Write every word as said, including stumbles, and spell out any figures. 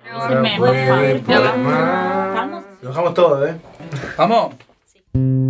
Se me, por favor. Vamos. Lo dejamos todo, ¿eh? Vamos. Sí.